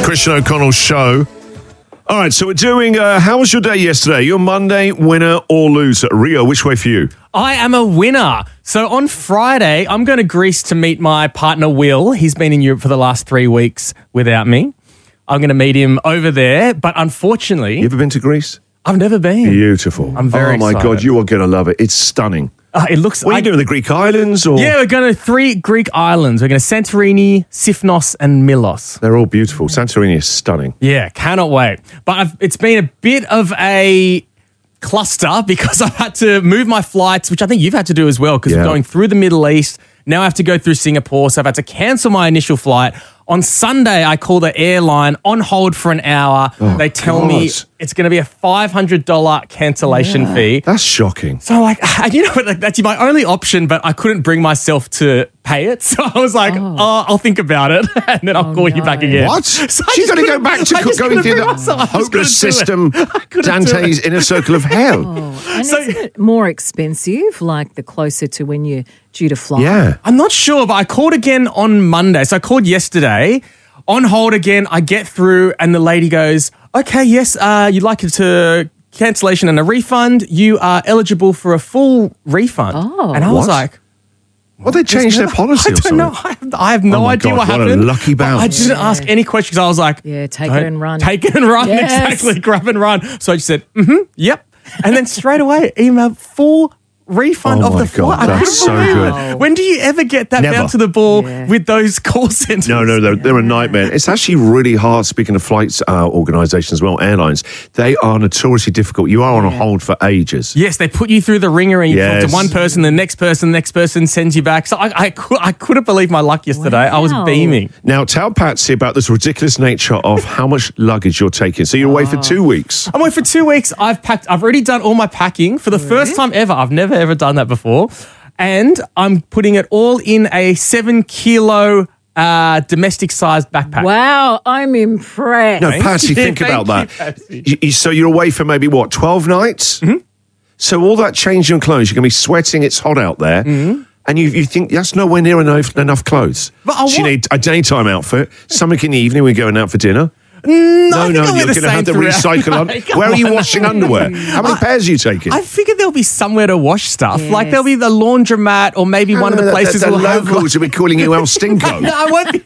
Christian O'Connell Show. All right, so we're doing, how was your day yesterday? Your Monday, winner or loser? Rio, which way for you? I am a winner. So on Friday, I'm going to Greece to meet my partner, Will. He's been in Europe for the last 3 weeks without me. I'm going to meet him over there, but unfortunately... You ever been to Greece? I've never been. Beautiful. I'm very excited. Oh my God, you are going to love it. It's stunning. It looks... What are you doing, the Greek islands? Or? Yeah, we're going to 3 Greek islands. We're going to Santorini, Sifnos and Milos. They're all beautiful. Santorini is stunning. Yeah, cannot wait. But it's been a bit of a cluster because I've had to move my flights, which I think you've had to do as well because we're going through the Middle East. Now I have to go through Singapore, so I've had to cancel my initial flight. On Sunday, I call the airline on hold for an hour. They tell me it's going to be a $500 cancellation fee. That's shocking. So you know what, that's my only option, but I couldn't bring myself to pay it. So I was like, I'll think about it, and then I'll call you back again. What? So She's going to go back to going through the hopeless system, Dante's inner circle of hell. And isn't it more expensive, like the closer to when you're due to fly? Yeah. I'm not sure, but I called again on Monday. So I called yesterday, on hold again, I get through and the lady goes, okay, yes, you'd like it to cancellation and a refund. You are eligible for a full refund. Oh. And I was like... Well, they changed their policy or something. I don't know. I have no idea what happened. What a lucky bounce. I didn't ask any questions. I was like... Yeah, take it and run. Take it and run, Yes. exactly. Grab and run. So I just said, yep. And then straight away, emailed full refund of the flight. That's so good. When do you ever get that Never. down to the ball with those call centers? No, they're a nightmare. It's actually really hard, speaking of flights organisations as well, airlines, they are notoriously difficult. You are on a hold for ages. Yes, they put you through the ringer and you talk to one person, the next person sends you back. So I couldn't believe my luck yesterday. Wow. I was beaming. Now, tell Patsy about this ridiculous nature of how much luggage you're taking. So you're away for 2 weeks. I'm away for 2 weeks. I've already done all my packing for the first time ever. I've never ever done that before. And I'm putting it all in a 7 kilo domestic sized backpack. Wow, I'm impressed. No, Patsy, think about that. So you're away for maybe, 12 nights? Mm-hmm. So all that change in clothes, you're going to be sweating, it's hot out there. Mm-hmm. And you think that's nowhere near enough clothes. So you need a daytime outfit, something in the evening when you're going out for dinner. No, you're going to have to recycle on. Where are you washing underwear? How many pairs are you taking? I figured there'll be somewhere to wash stuff. Yes. Like there'll be the laundromat or maybe one of the places the locals will be calling you El Stinko. No, I won't be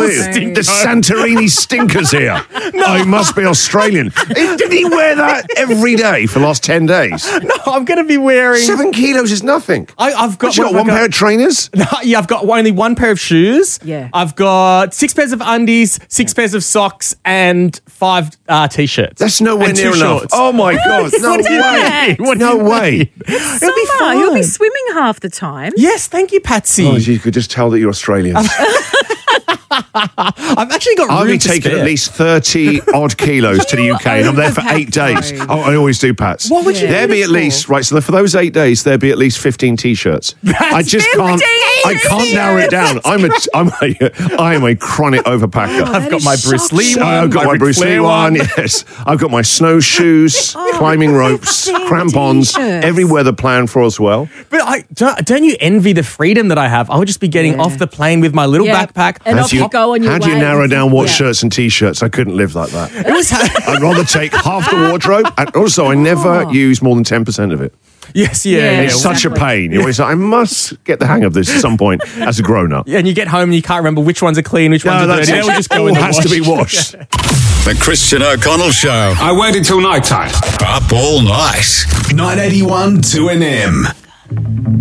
the Santorini stinkers here. No. Oh, he must be Australian. Did he wear that every day for the last 10 days? No, I'm going to be wearing... 7 kilos is nothing. I've got... You got one pair of trainers? No, yeah, I've got only one pair of shoes. Yeah. I've got 6 pairs of undies, 6 pairs of socks, and 5 T-shirts. That's nowhere near enough. Shorts. Oh my God. No way. No way. It'll be fun. You'll be swimming half the time. Yes, thank you, Patsy. Oh, you could just tell that you're Australian. I've actually got I'll be taking at least 30 odd kilos to the UK and I'm there for 8 days. Oh, I always do, Pats. What would you There be at least, right, so for those 8 days, there'd be at least 15 T-shirts. I just can't narrow it down. I am a chronic overpacker. I've got my Bruce Lee one. I've got my Bruce Lee one, yes. I've got my snowshoes, climbing ropes, crampons, every weather plan for as well. But don't you envy the freedom that I have? I would just be getting off the plane with my little backpack. And off you go on your way. How do you narrow down what shirts and T-shirts? I couldn't live like that. I'd rather take half the wardrobe. And also, I never use more than 10% of it. Yes, It's such a pain. You always say, I must get the hang of this at some point as a grown-up. Yeah, and you get home and you can't remember which ones are clean, which ones are dirty. It just go in the has to be washed. The Christian O'Connell Show. I waited till night time. Up all night. 981 2NM.